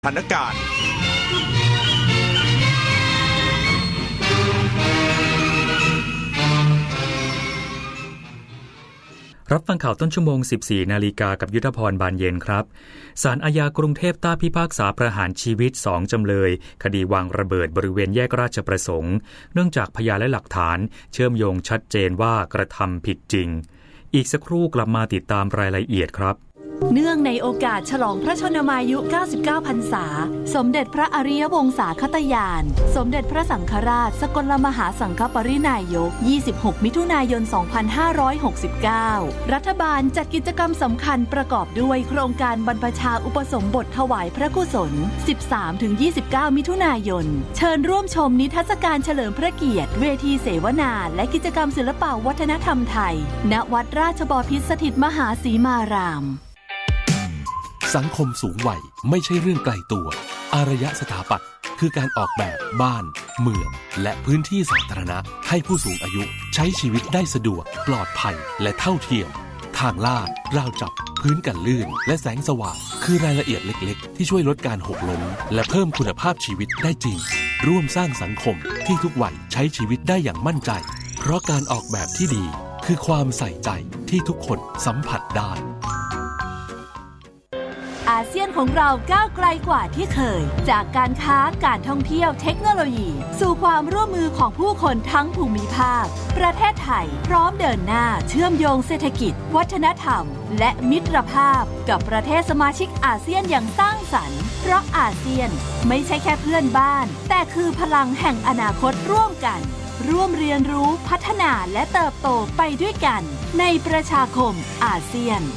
สถานการณ์รับฟังข่าวต้นชั่วโมง 14 นาฬิกากับยุทธพรบานเย็นครับศาลอาญากรุงเทพใต้พิพากษาประหารชีวิต2จำเลยคดีวางระเบิดบริเวณแยกราชประสงค์เนื่องจากพยานและหลักฐานเชื่อมโยงชัดเจนว่ากระทำผิดจริงอีกสักครู่กลับมาติดตามรายละเอียดครับเนื่องในโอกาสฉลองพระชนมายุ 99 พรรษาสมเด็จพระอริยวงศาคตญาณสมเด็จพระสังฆราชสกลมหาสังฆปรินายก26 มิถุนายน 2569รัฐบาลจัดกิจกรรมสำคัญประกอบด้วยโครงการบรรพชาอุปสมบทถวายพระกุศล 13-29 มิถุนายนเชิญร่วมชมนิทรรศการเฉลิมพระเกียรติเวทีเสวนาและกิจกรรมศิลปวัฒนธรรมไทยณวัดราชบพิตรสถิตมหาสีมารามสังคมสูงวัยไม่ใช่เรื่องไกลตัวอารยสถาปัตย์คือการออกแบบบ้านเมืองและพื้นที่สาธารณะให้ผู้สูงอายุใช้ชีวิตได้สะดวกปลอดภัยและเท่าเทียมทางลาดราวจับพื้นกันลื่นและแสงสว่างคือรายละเอียดเล็กๆที่ช่วยลดการหกล้มและเพิ่มคุณภาพชีวิตได้จริงร่วมสร้างสังคมที่ทุกวัยใช้ชีวิตได้อย่างมั่นใจเพราะการออกแบบที่ดีคือความใส่ใจที่ทุกคนสัมผัสได้อาเซียนของเราก้าวไกลกว่าที่เคยจากการค้าการท่องเที่ยวเทคโนโลยีสู่ความร่วมมือของผู้คนทั้งภูมิภาคประเทศไทยพร้อมเดินหน้าเชื่อมโยงเศรษฐกิจวัฒนธรรมและมิตรภาพกับประเทศสมาชิกอาเซียนอย่างสร้างสรรค์เพราะอาเซียนไม่ใช่แค่เพื่อนบ้านแต่คือพลังแห่งอนาคตร่วมกันร่วมเรียนรู้พัฒนาและเติบโตไปด้วยกันในประชาคมอาเซียน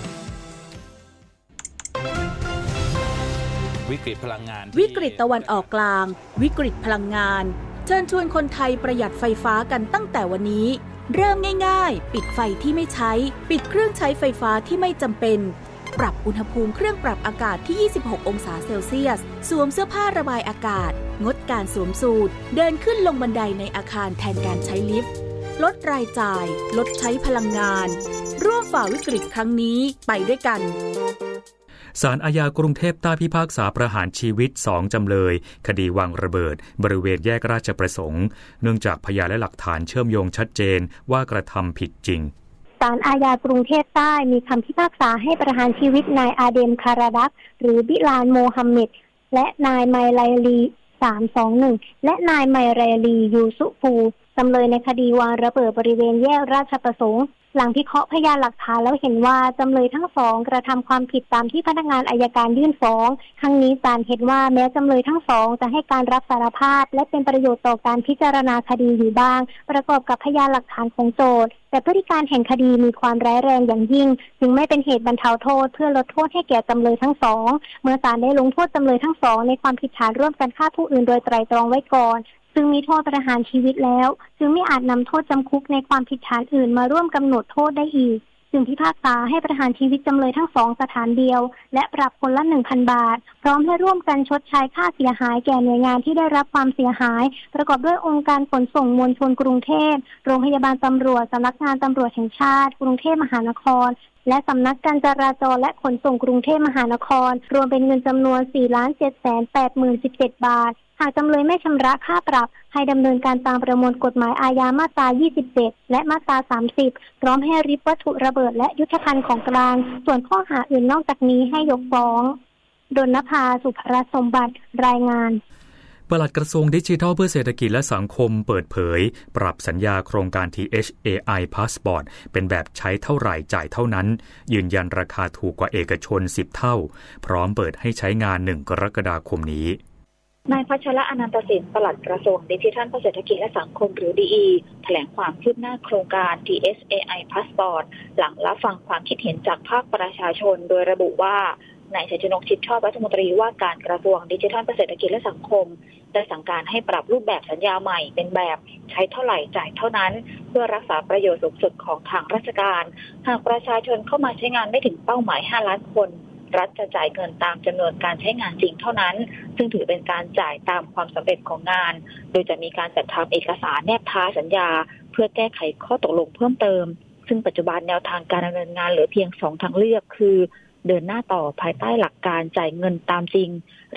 วิกฤตพลังงานวิกฤตตะวันออกกลางวิกฤตพลังงานเชิญชวนคนไทยประหยัดไฟฟ้ากันตั้งแต่วันนี้เริ่มง่ายๆปิดไฟที่ไม่ใช้ปิดเครื่องใช้ไฟฟ้าที่ไม่จำเป็นปรับอุณหภูมิเครื่องปรับอากาศที่26องศาเซลเซียสสวมเสื้อผ้าระบายอากาศงดการสวมสูทเดินขึ้นลงบันไดในอาคารแทนการใช้ลิฟต์ลดรายจ่ายลดใช้พลังงานร่วมฝ่าวิกฤตครั้งนี้ไปด้วยกันศาลอาญากรุงเทพใต้พิพากษาประหารชีวิต2จำเลยคดีวางระเบิดบริเวณแยกราชประสงค์เนื่องจากพยานและหลักฐานเชื่อมโยงชัดเจนว่ากระทำผิดจริงศาลอาญากรุงเทพใต้มีคำพิพากษาให้ประหารชีวิตนายอาเดมคาราดักหรือบิลานโมฮัมเหม็ดและนายไมไลลี321และนายไมไรลียูซุฟูจำเลยในคดีวางระเบิดบริเวณแยกราชประสงค์หลังพิเคราะห์พยานหลักฐานแล้วเห็นว่าจำเลยทั้งสองกระทำความผิดตามที่พนักงานอัยการยื่นฟ้องครั้งนี้ศาลเห็นว่าแม้จำเลยทั้งสองจะให้การรับสารภาพและเป็นประโยชน์ต่อการพิจารณาคดีอยู่บ้างประกอบกับพยานหลักฐานของโจทก์แต่พฤติการแห่งคดีมีความร้ายแรงอย่างยิ่งจึงไม่เป็นเหตุบรรเทาโทษเพื่อลดโทษให้แก่จำเลยทั้งสองเมื่อศาลได้ลงโทษจำเลยทั้งสองในความผิดฐานร่วมกันฆ่าผู้อื่นโดยไตร่ตรองไว้ก่อนซึ่งมีโทษประหารชีวิตแล้วจึงไม่อาจนำโทษจำคุกในความผิดฐานอื่นมาร่วมกำหนดโทษได้อีกจึงพิพากษาให้ประหารชีวิตจำเลยทั้งสองสถานเดียวและปรับคนละ 1,000 บาทพร้อมให้ร่วมกันชดใช้ค่าเสียหายแก่หน่วยงานที่ได้รับความเสียหายประกอบด้วยองค์การขนส่งมวลชนกรุงเทพโรงพยาบาลตำรวจสำนักงานตำรวจแห่งชาติกรุงเทพมหานครและสำนักการจราจรและขนส่งกรุงเทพมหานครรวมเป็นเงินจำนวน 4,780,17 บาทหากจำเลยไม่ชำระค่าปรับให้ดำเนินการตามประมวลกฎหมายอาญามาตรา 27 และมาตรา 30 พร้อมให้ริบวัตถุระเบิดและยุทโธภัณฑ์ของกลางส่วนข้อหาอื่นนอกจากนี้ให้ยกฟ้องดลนภา สุภรสมบัติรายงานปลัดกระทรวงดิจิทัลเพื่อเศรษฐกิจและสังคมเปิดเผยปรับสัญญาโครงการ THAI Passport เป็นแบบใช้เท่าไหร่จ่ายเท่านั้นยืนยันราคาถูกกว่าเอกชน10เท่าพร้อมเปิดให้ใช้งาน1 กรกฎาคมนี้นายพัชระอนันตสินปลัดกระทรวงดิจิทัลเพื่อเศรษฐกิจและสังคมหรือ DE แถลงความคืบหน้าโครงการ THAI Passport หลังรับฟังความคิดเห็นจากภาคประชาชนโดยระบุว่านายชัยชนกชิดชอบรัฐมนตรีว่าการกระทรวงดิจิทัลเพื่อเศรษฐกิจและสังคมได้สั่งการให้ปรับรูปแบบสัญญาใหม่เป็นแบบใช้เท่าไหร่จ่ายเท่านั้นเพื่อรักษาประโยชน์สูงสุดของทางราชการหากประชาชนเข้ามาใช้งานไม่ถึงเป้าหมาย5 ล้านคนรัฐจะจ่ายเงินตามจำนวนการใช้งานจริงเท่านั้นซึ่งถือเป็นการจ่ายตามความสำเร็จของงานโดยจะมีการจัดทำเอกสารแนบท้ายสัญญาเพื่อแก้ไขข้อตกลงเพิ่มเติมซึ่งปัจจุบันแนวทางการดำเนินงานเหลือเพียง2 ทางเลือกคือเดินหน้าต่อภายใต้หลักการจ่ายเงินตามจริง